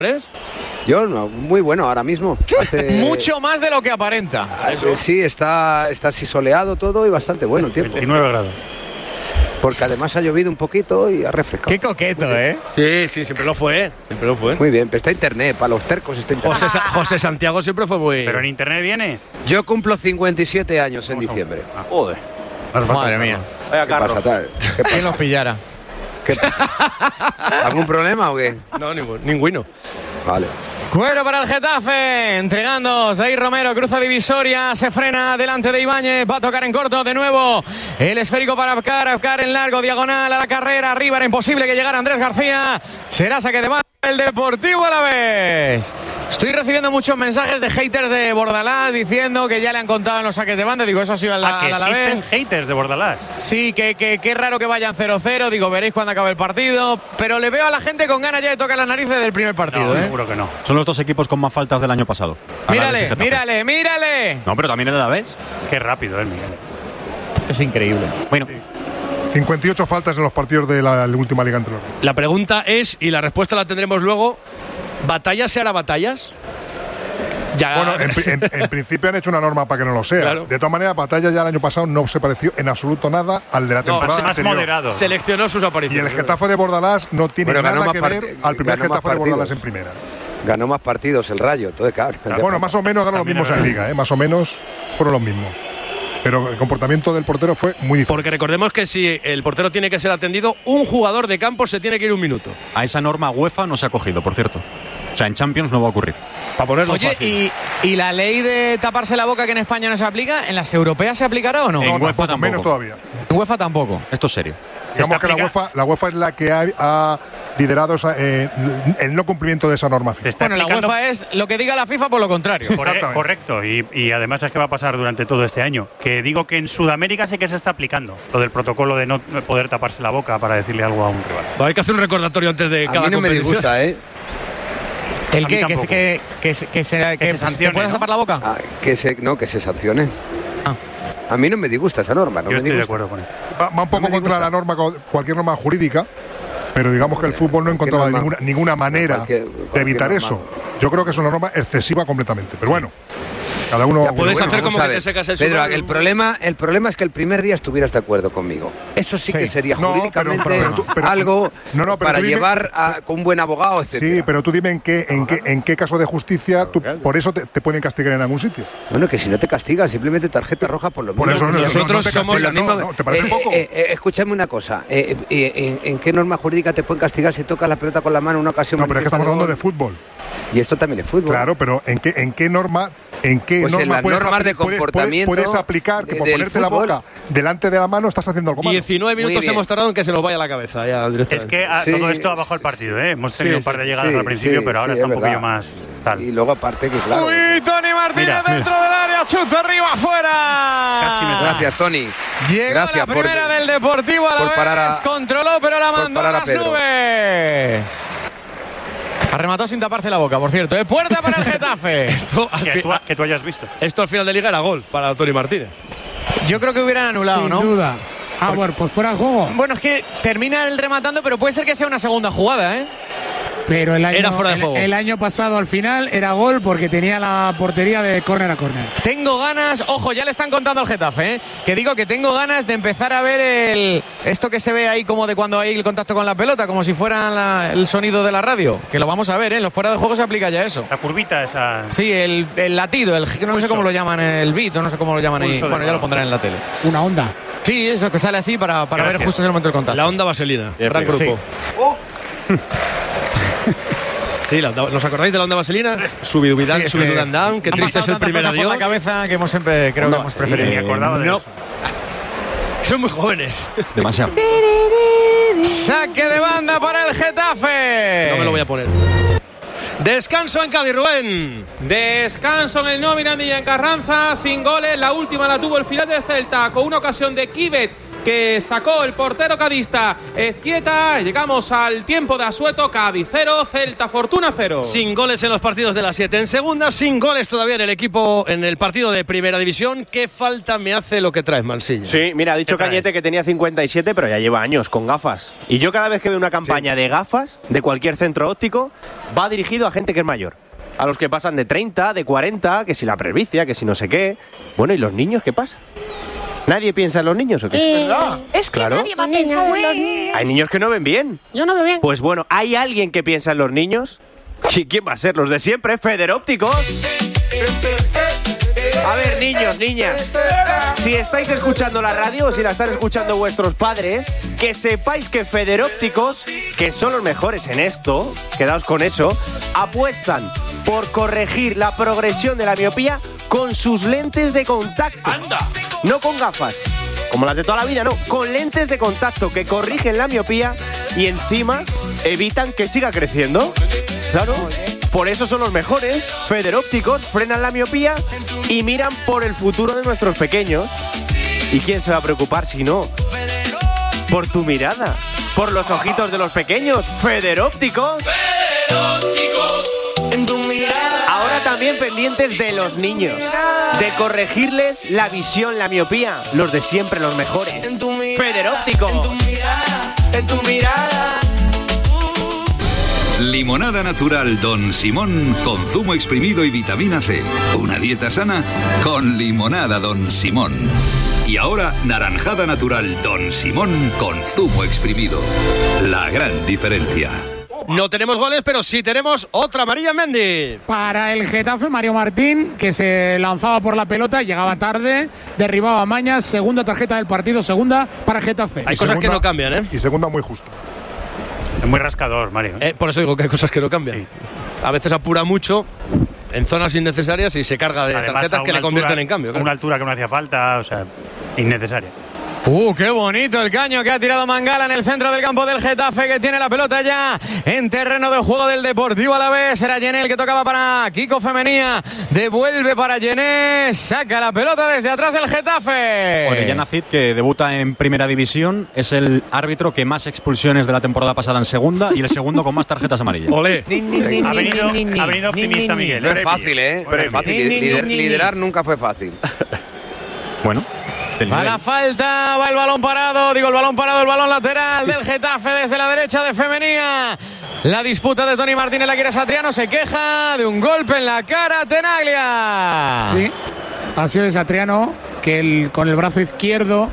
Yo no, muy bueno ahora mismo. Mucho más de lo que aparenta. Sí, está así soleado todo y bastante bueno el tiempo. 29 grados. Porque además ha llovido un poquito y ha refrescado. Qué coqueto, ¿eh? Sí, siempre lo fue. Muy bien, pero está internet, para los tercos está internet. José Santiago siempre fue muy... ¿Pero en internet viene? Yo cumplo 57 años en diciembre. Joder. Madre mía. Vaya ¿Qué pasa, tal? ¿Quién los pillara? ¿Algún problema o qué? No, ninguno. Vale. Cuero para el Getafe, entregando Zair Romero, cruza divisoria, se frena delante de Ibáñez, va a tocar en corto de nuevo, el esférico para Abkar en largo, diagonal a la carrera, arriba era imposible que llegara Andrés García, será saque de banda el Deportivo Alavés. Estoy recibiendo muchos mensajes de haters de Bordalás diciendo que ya le han contado en los saques de banda, digo, eso ha sido al Alavés. ¿Existen haters de Bordalás? Sí, que raro que vayan 0-0, digo, veréis cuando acabe el partido, pero le veo a la gente con ganas ya de tocar las narices del primer partido. No, seguro que no. Son los dos equipos con más faltas del año pasado. Mírale. No, pero también el Alavés. Qué rápido, Miguel. Es increíble. Bueno. 58 faltas en los partidos de la última Liga anterior. La pregunta es, y la respuesta la tendremos luego, ¿batallas se hará batallas? Ya. Bueno, en principio han hecho una norma para que no lo sea. Claro. De todas maneras, Batalla ya el año pasado no se pareció en absoluto nada al de la temporada más anterior. moderado. Seleccionó sus Y apariciones. el Getafe de Bordalás no tiene nada que ver al primer ganó más Getafe de Bordalás partidos. en primera. Ganó más partidos el Rayo, entonces claro. Bueno, más o menos ganó los mismos en Liga, más o menos fueron los mismos. Pero el comportamiento del portero fue muy difícil. Porque recordemos que si el portero tiene que ser atendido, un jugador de campo se tiene que ir un minuto. A esa norma UEFA no se ha cogido, por cierto. O sea, en Champions no va a ocurrir. Para ponerlo Oye, fácil. ¿y la ley de taparse la boca que en España no se aplica, en las europeas se aplicará o no? En No, UEFA tampoco, tampoco. menos todavía. En UEFA tampoco. Esto es serio. Digamos que la UEFA es la que ha liderado el no cumplimiento de esa normación. Bueno, la UEFA es lo que diga la FIFA por lo contrario. Exactamente. Correcto, y además es que va a pasar durante todo este año. Que digo que en Sudamérica sí que se está aplicando lo del protocolo de no poder taparse la boca para decirle algo a un rival. Hay que hacer un recordatorio antes de A cada mí no me competición. disgusta, ¿eh? ¿El A mí qué? tampoco. Que se sancione, ¿te puedes ¿no? tapar la boca? Ah, que se sancione. Ah. A mí no me disgusta esa norma. No Yo me estoy de disgusta. acuerdo con él. Va un poco No me contra disgusta. la norma, cualquier norma jurídica, pero digamos que el fútbol no encontraba norma? ninguna manera Cualquier de evitar norma. eso. Yo creo que es una norma excesiva completamente. Pero bueno, cada uno. Ya puedes hacer vamos como a que ver. te secas el Pedro, sudor. el problema es que el primer día estuvieras de acuerdo conmigo. Eso sí que sería No, jurídicamente pero algo pero para tú dime- llevar con un buen abogado, etcétera. Sí, pero tú dime en qué caso de justicia por eso te pueden castigar en algún sitio. Bueno, que si no te castigan, simplemente tarjeta roja por lo Por mismo. eso nosotros te somos castigan, lo mismo. ¿Te parece poco? Escúchame una cosa. ¿En qué norma jurídica te pueden castigar si tocas la pelota con la mano en una ocasión? No, pero es que estamos hablando de fútbol. Y esto también es fútbol. Claro, pero ¿en qué norma? Pues en las normas de puedes comportamiento aplicar que por del ponerte la fútbol. boca delante de la mano estás haciendo algo malo? 19 Muy minutos bien. hemos tardado en que se nos vaya la cabeza. Ya, Es que Sí, todo esto ha bajado el partido, ¿eh? Hemos tenido un par de llegadas sí, al principio, sí, pero ahora sí, está un es poquillo verdad. más tal. Y luego aparte que claro. Uy, Tony Martínez Mira, dentro del área, chuta arriba, afuera. Casi me- Gracias, Tony. Llegó Gracias la primera del Deportivo a la parar vez, controló, pero la mandó a parar a las Pedro. nubes. Arremató sin taparse la boca, por cierto. Puerta para el Getafe. Esto al, Que tú hayas visto. esto al final de liga era gol para Tony Martínez. Yo creo que hubieran anulado, Sin ¿no? duda. Bueno, pues fuera de juego. Bueno, es que termina el rematando, pero puede ser que sea una segunda jugada, ¿eh? Pero Era fuera de juego. el año pasado al final era gol porque tenía la portería de córner a córner. Tengo ganas, ojo, ya le están contando al Getafe, ¿eh? Que digo que tengo ganas de empezar a ver esto que se ve ahí como de cuando hay el contacto con la pelota, como si fuera el sonido de la radio. Que lo vamos a ver, ¿eh? En los fuera de juego se aplica ya eso. La curvita esa. Sí, el latido, no sé Pulso. cómo lo llaman, el beat, o no sé cómo lo llaman ahí. Pulso de Bueno, ya lo balón. pondrán en la tele. Una onda. Sí, eso que sale así para ver Gracias. justo en el momento del contacto. La onda vaselina. Gran Sí. grupo. Sí, ¿nos acordáis de la onda vaselina? Subidubidán, Sí, es que subidubidán down. Qué han triste es pasado el tantas primer cosas por adiós. la cabeza que hemos siempre, creo que hemos preferido. Ni me acordaba de no. eso. Son muy jóvenes. Demasiado. Saque de banda para el Getafe. No me lo voy a poner. Descanso en Cádiz, Rubén. Descanso en el no Mirandilla en Carranza, sin goles. La última la tuvo el final del Celta con una ocasión de Kivet que sacó el portero cadista Ezquieta. Llegamos al tiempo de asueto. Cádiz 0, Celta Fortuna 0. Sin goles en los partidos de la 7 en segunda, sin goles todavía en el equipo en el partido de primera división. ¿Qué falta me hace lo que traes, Mansilla? Sí, mira, ha dicho Cañete que tenía 57, pero ya lleva años con gafas. Y yo cada vez que veo una campaña de gafas de cualquier centro óptico, va dirigido a gente que es mayor. A los que pasan de 30, de 40, que si la presbicia, que si no sé qué. Bueno, ¿y los niños qué pasa? ¿Nadie piensa en los niños o qué? ¿Verdad? Es que claro. nadie va a pensar en los niños. Hay niños que no ven bien. Yo no veo bien. Pues bueno, ¿hay alguien que piensa en los niños? ¿Quién va a ser? Los de siempre, Federópticos. A ver, niños, niñas, si estáis escuchando la radio o si la están escuchando vuestros padres, que sepáis que Federópticos, que son los mejores en esto, quedaos con eso, apuestan por corregir la progresión de la miopía con sus lentes de contacto. ¡Anda! No con gafas, como las de toda la vida, no, con lentes de contacto que corrigen la miopía y encima evitan que siga creciendo. Claro, por eso son los mejores. Federópticos frenan la miopía y miran por el futuro de nuestros pequeños. ¿Y quién se va a preocupar si no? Por tu mirada, por los ojitos de los pequeños. Federópticos. En tu mirada. Ahora también pendientes de los niños, de corregirles la visión, la miopía. Los de siempre, los mejores. Federópticos. En tu mirada. Limonada natural Don Simón con zumo exprimido y vitamina C. Una dieta sana con limonada Don Simón. Y ahora naranjada natural Don Simón con zumo exprimido. La gran diferencia. No tenemos goles, pero sí tenemos otra amarilla, Mendy. Para el Getafe, Mario Martín, que se lanzaba por la pelota, llegaba tarde, derribaba a Mañas, segunda tarjeta del partido, segunda para Getafe. Hay cosas que no cambian, ¿eh? Y segunda muy justo. Es muy rascador, Mario. Por eso digo que hay cosas que no cambian. Sí. A veces apura mucho en zonas innecesarias y se carga de tarjetas que le convierten en cambio. Claro. Una altura que no hacía falta, o sea, innecesaria. Qué bonito el caño que ha tirado Mangala en el centro del campo del Getafe, que tiene la pelota ya en terreno de juego del Deportivo Alavés. Era Yenel que tocaba para Kiko Femenía, devuelve para Yenel, saca la pelota desde atrás el Getafe. Orellana Cid, que debuta en primera división, es el árbitro que más expulsiones de la temporada pasada en segunda y el segundo con más tarjetas amarillas. ¡Olé! Ha venido optimista Miguel. No es fácil, ¿eh? No es fácil. Liderar nunca fue fácil. Bueno. Va la falta, va el balón parado, el balón lateral del Getafe desde la derecha de Femenía. La disputa de Tony Martínez la quiere Satriano, se queja de un golpe en la cara Tenaglia. Sí, ha sido de Satriano que con el brazo izquierdo,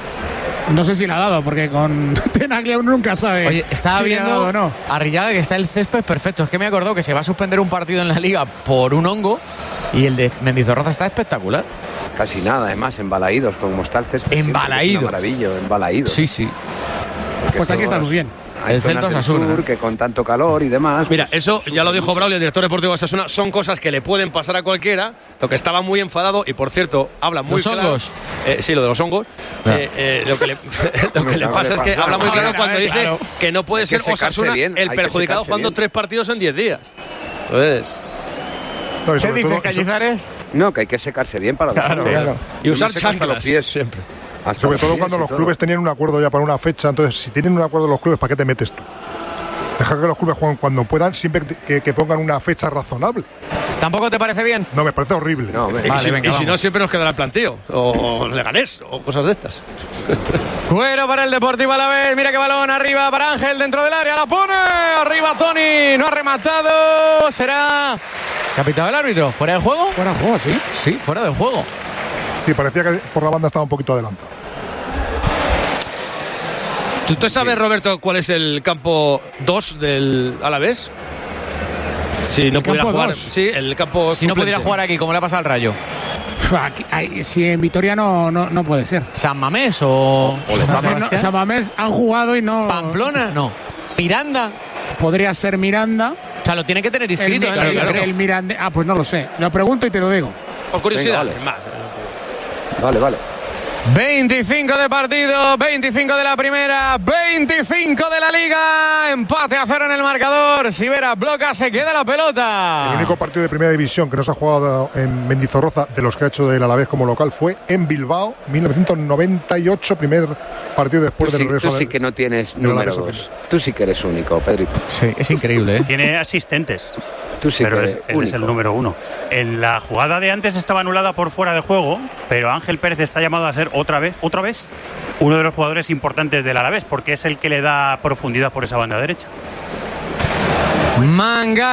no sé si le ha dado, porque con Tenaglia uno nunca sabe. Oye, estaba si viendo le ha dado o no. Arrillaga que está el césped perfecto. Es que me acordó que se va a suspender un partido en la Liga por un hongo y el de Mendizorroza está espectacular. Casi nada, además, embalaídos, como está el césped. Embalaídos. Maravilloso, embalaídos. Sí, sí. Pues aquí estamos bien. Hay El Celta Osasuna. Que con tanto calor y demás. Mira, eso ya lo dijo Braulio, el director deportivo de Osasuna, son cosas que le pueden pasar a cualquiera. Lo que estaba muy enfadado, y por cierto, habla muy claro. ¿Los hongos? Sí, lo de los hongos. No. Lo que le pasa es que habla muy claro cuando dice que no puede ser Osasuna el perjudicado jugando 3 partidos en 10 días. Entonces. ¿Qué dices, Cañizares? No, que hay que secarse bien para los claro. Y usar chanclas siempre. Sobre todo cuando los clubes tenían un acuerdo ya para una fecha. Entonces, si tienen un acuerdo los clubes, ¿para qué te metes tú? Deja que los clubes jueguen cuando puedan, siempre que pongan una fecha razonable. ¿Tampoco te parece bien? No, me parece horrible. No, y si no, siempre nos quedará el planteo. O Leganés, o cosas de estas. Cuero para el Deportivo Alavés. Mira qué balón arriba para Ángel dentro del área. La pone. Arriba Tony. No ha rematado. Será capitán del árbitro. ¿Fuera de juego? Fuera de juego, sí. Sí, fuera de juego. Sí, parecía que por la banda estaba un poquito adelantado. ¿Tú sabes, Roberto, cuál es el campo 2 del Alavés? Si no pudiera jugar. 2. Sí, el campo. Si no pudiera jugar aquí, como le ha pasado al Rayo. Si en Vitoria no puede ser. ¿San Mamés o San Mamés han jugado y no. ¿Pamplona? No. ¿Miranda? Podría ser Miranda. O sea, lo tiene que tener inscrito. El Miranda. Pues no lo sé. Lo pregunto y te lo digo. Por curiosidad. Venga, vale. 25 de partido, 25 de la primera, 25 de la liga. Empate a 0 en el marcador. Sivera bloca, se queda la pelota. El único partido de primera división que no se ha jugado en Mendizorroza de los que ha hecho del Alavés como local fue en Bilbao, 1998, primer partido después del regreso. Tú sí que no tienes número 2. Tú sí que eres único, Pedrito. Sí, es increíble, ¿eh? Tiene asistentes. Tú sí pero que él es el número 1. En la jugada de antes estaba anulada por fuera de juego, pero Ángel Pérez está llamado a ser otra vez, uno de los jugadores importantes del Alavés, porque es el que le da profundidad por esa banda derecha. Manga.